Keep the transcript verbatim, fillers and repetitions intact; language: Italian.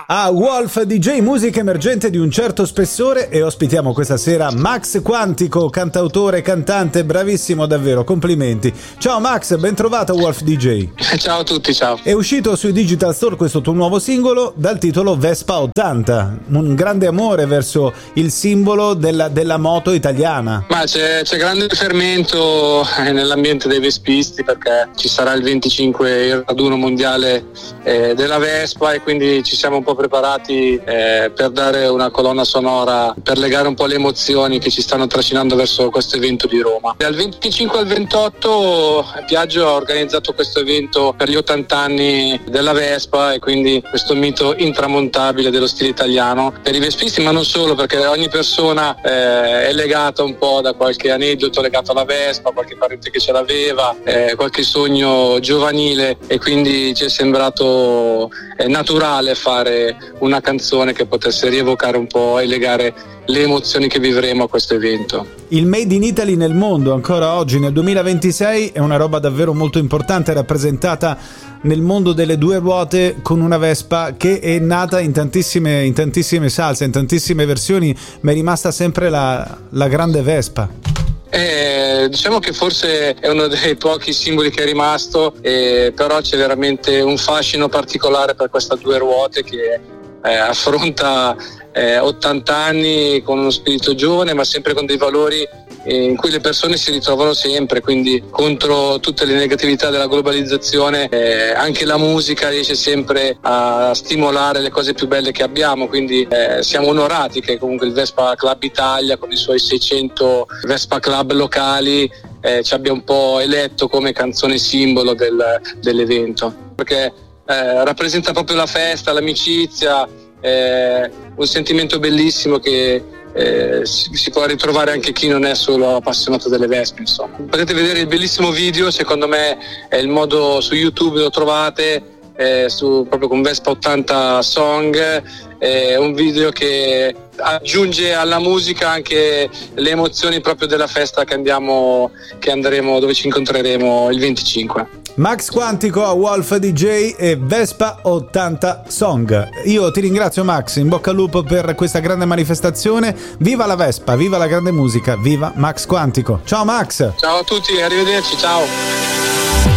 A Wolf D J, musica emergente di un certo spessore, e ospitiamo questa sera Max Quantico, cantautore, cantante, bravissimo davvero, complimenti. Ciao Max, ben trovato a Wolf D J. Ciao a tutti, ciao. È uscito sui Digital Store questo tuo nuovo singolo dal titolo Vespa ottanta, un grande amore verso il simbolo della, della moto italiana. Ma c'è, c'è grande fermento nell'ambiente dei vespisti, perché ci sarà il venticinque il raduno mondiale eh, della Vespa, e quindi ci siamo un po' preparati eh, per dare una colonna sonora, per legare un po' le emozioni che ci stanno trascinando verso questo evento di Roma. Dal venticinque al ventotto Piaggio ha organizzato questo evento per gli ottanta anni della Vespa, e quindi questo mito intramontabile dello stile italiano per i vespisti, ma non solo, perché ogni persona eh, è legata un po' da qualche aneddoto legato alla Vespa, qualche parente che ce l'aveva, eh, qualche sogno giovanile, e quindi ci è sembrato eh, naturale fare una canzone che potesse rievocare un po' e legare le emozioni che vivremo a questo evento. Il Made in Italy nel mondo, ancora oggi nel duemilaventisei, è una roba davvero molto importante, rappresentata nel mondo delle due ruote con una Vespa che è nata in tantissime, in tantissime salse, in tantissime versioni, ma è rimasta sempre la, la grande Vespa. Eh, diciamo che forse è uno dei pochi simboli che è rimasto, eh, però c'è veramente un fascino particolare per questa due ruote che eh, affronta eh, ottanta anni con uno spirito giovane, ma sempre con dei valori eh, in cui le persone si ritrovano sempre, quindi contro tutte le negatività della globalizzazione eh, anche la musica riesce sempre a stimolare le cose più belle che abbiamo, quindi eh, siamo onorati che comunque il Vespa Club Italia, con i suoi seicento Vespa Club locali, eh, ci abbia un po' eletto come canzone simbolo del, dell'evento, perché eh, rappresenta proprio la festa, l'amicizia, eh, un sentimento bellissimo che eh, si, si può ritrovare anche chi non è solo appassionato delle Vespe, insomma. Potete vedere il bellissimo video, secondo me è il modo, su YouTube lo trovate, eh, su, proprio con Vespa ottanta Song, è un video che aggiunge alla musica anche le emozioni proprio della festa che andiamo, che andremo, dove ci incontreremo il venticinque. Max Quantico a Wolf D J e Vespa ottanta Song. Io ti ringrazio Max, in bocca al lupo per questa grande manifestazione. Viva la Vespa, viva la grande musica, viva Max Quantico. Ciao Max. Ciao a tutti, arrivederci, ciao.